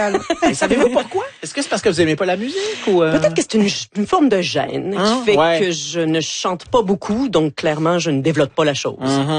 Pascal. Et savez-vous pourquoi? Est-ce que c'est parce que vous aimez pas la musique ou Peut-être que c'est une forme de gêne qui fait que je ne chante pas beaucoup, donc clairement, je ne développe pas la chose.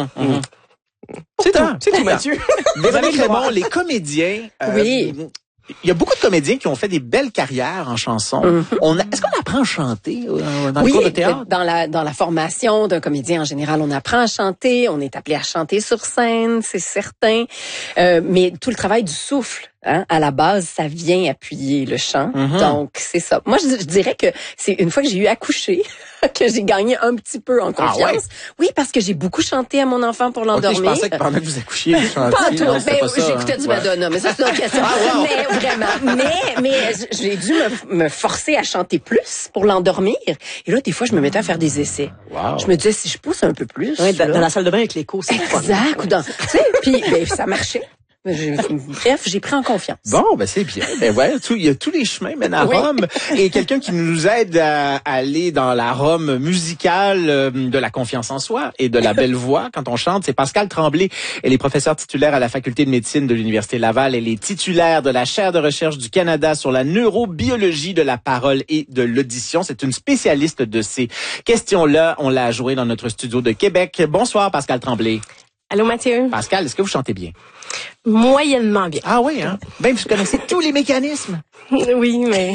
C'est tout, Mathieu. Véronique Raymond, les comédiens... Oui. Il y a beaucoup de comédiens qui ont fait des belles carrières en chanson. Est-ce qu'on apprend à chanter dans le cours de théâtre? Dans la formation d'un comédien en général, on apprend à chanter, on est appelé à chanter sur scène, c'est certain. Mais tout le travail du souffle, à la base, ça vient appuyer le chant. Donc, c'est ça. Moi, je dirais que c'est une fois que j'ai eu accouché que j'ai gagné un petit peu en confiance. Ah ouais? Oui, parce que j'ai beaucoup chanté à mon enfant pour l'endormir. Okay, je pensais que pendant que vous accouchiez, vous chantiez. Pas tout. J'écoutais du Madonna, mais ça, c'est une autre question. Mais vraiment. Mais j'ai dû me forcer à chanter plus pour l'endormir. Et là, des fois, je me mettais à faire des essais. Wow. Je me disais, si je pousse un peu plus. Ouais, dans la salle de bain avec l'écho, c'est exact. Ou dans, tu sais, puis ça marchait. Bref, j'ai pris en confiance. Bon, ben c'est bien. Ben ouais, il y a tous les chemins mènent à Rome. Et quelqu'un qui nous aide à aller dans la Rome musicale de la confiance en soi et de la belle voix quand on chante, c'est Pascale Tremblay. Elle est professeure titulaire à la faculté de médecine de l'Université Laval. Elle est titulaire de la chaire de recherche du Canada sur la neurobiologie de la parole et de l'audition. C'est une spécialiste de ces questions-là. On l'a joué dans notre studio de Québec. Bonsoir, Pascale Tremblay. Allô, Mathieu. Pascal, est-ce que vous chantez bien? Moyennement bien. Ah oui, hein? Ben, vous connaissez tous les mécanismes. Oui, mais...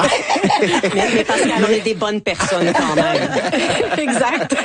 mais Pascal, on est des bonnes personnes quand même. Exact.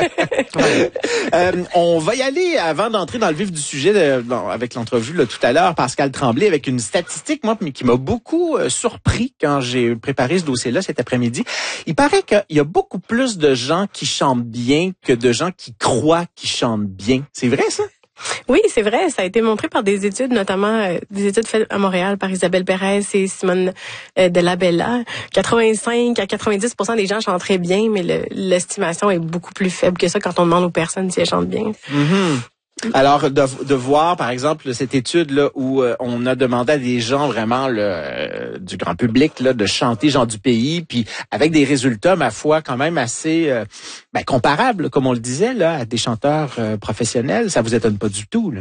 On va y aller avant d'entrer dans le vif du sujet avec l'entrevue là, tout à l'heure, Pascale Tremblay, avec une statistique, moi, qui m'a beaucoup surpris quand j'ai préparé ce dossier-là cet après-midi. Il paraît qu'il y a beaucoup plus de gens qui chantent bien que de gens qui croient qu'ils chantent bien. C'est vrai, ça? Oui, c'est vrai. Ça a été montré par des études, notamment des études faites à Montréal par Isabelle Pérez et Simone de la Bella. 85 à 90% des gens chantent très bien, mais l'estimation est beaucoup plus faible que ça quand on demande aux personnes si elles chantent bien. Alors, de voir, par exemple, cette étude là où on a demandé à des gens vraiment du grand public là de chanter genre du pays, puis avec des résultats, ma foi, quand même assez comparables, comme on le disait là, à des chanteurs professionnels, ça vous étonne pas du tout là?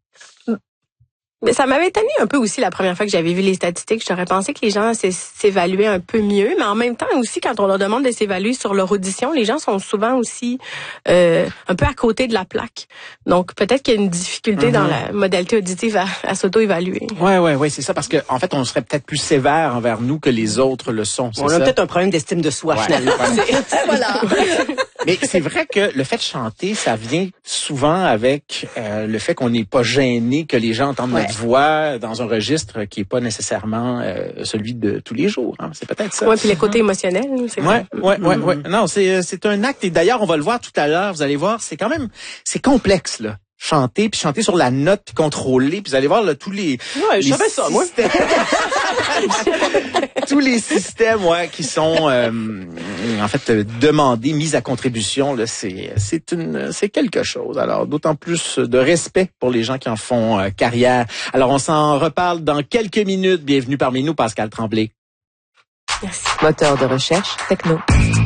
Mais ça m'avait étonné un peu aussi la première fois que j'avais vu les statistiques. J'aurais pensé que les gens s'évaluaient un peu mieux, mais en même temps aussi, quand on leur demande de s'évaluer sur leur audition, les gens sont souvent aussi un peu à côté de la plaque. Donc peut-être qu'il y a une difficulté dans la modalité auditive à s'auto-évaluer. Ouais, c'est ça, parce que en fait, on serait peut-être plus sévère envers nous que les autres le sont. On a peut-être un problème d'estime de soi finalement. Voilà. Mais c'est vrai que le fait de chanter, ça vient souvent avec le fait qu'on n'est pas gêné, que les gens entendent notre voix dans un registre qui est pas nécessairement celui de tous les jours. Hein. C'est peut-être ça. Ouais, puis le côté émotionnel, c'est vrai. Ouais. Non, c'est un acte. Et d'ailleurs, on va le voir tout à l'heure. Vous allez voir, c'est complexe là. Chanter, puis chanter sur la note, puis contrôler, puis vous allez voir là tous les. Ouais, je savais ça, moi. Tous les systèmes, qui sont en fait demandés, mis à contribution, là, c'est quelque chose. Alors, d'autant plus de respect pour les gens qui en font carrière. Alors, on s'en reparle dans quelques minutes. Bienvenue parmi nous, Pascale Tremblay. Merci. Moteur de recherche techno.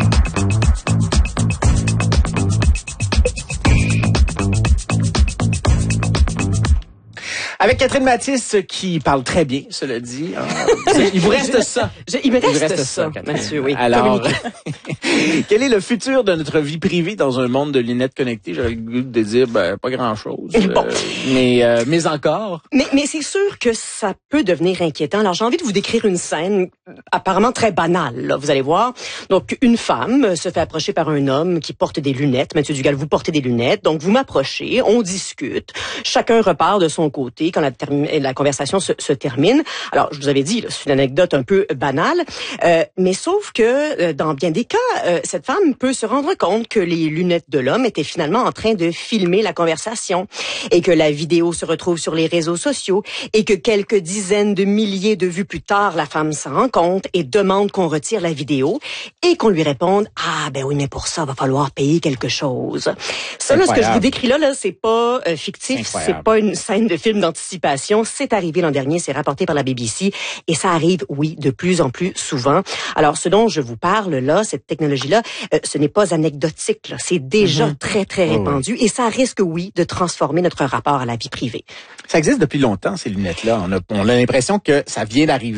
Avec Catherine Mathis qui parle très bien, cela dit. Il vous reste ça. Il me reste ça, Mathieu, oui. Alors, quel est le futur de notre vie privée dans un monde de lunettes connectées? J'aurais le goût de dire, pas grand-chose. Mais encore. Mais c'est sûr que ça peut devenir inquiétant. Alors, j'ai envie de vous décrire une scène apparemment très banale, là, vous allez voir. Donc, une femme se fait approcher par un homme qui porte des lunettes. Mathieu Dugal, vous portez des lunettes. Donc, vous m'approchez, on discute. Chacun repart de son côté quand la conversation se termine. Alors, je vous avais dit, c'est une anecdote un peu banale, mais sauf que dans bien des cas, cette femme peut se rendre compte que les lunettes de l'homme étaient finalement en train de filmer la conversation et que la vidéo se retrouve sur les réseaux sociaux et que quelques dizaines de milliers de vues plus tard, la femme s'en rend compte et demande qu'on retire la vidéo et qu'on lui réponde « Ah, ben oui, mais pour ça, va falloir payer quelque chose. » Ça, là, ce que je vous décris là, c'est pas fictif, c'est pas une scène de film d'anticipation. C'est arrivé l'an dernier, c'est rapporté par la BBC et ça arrive, oui, de plus en plus souvent. Alors, ce dont je vous parle là, cette technologie-là, ce n'est pas anecdotique, là. C'est déjà très, très répandu et ça risque, oui, de transformer notre rapport à la vie privée. Ça existe depuis longtemps, ces lunettes-là. On a l'impression que ça vient d'arriver.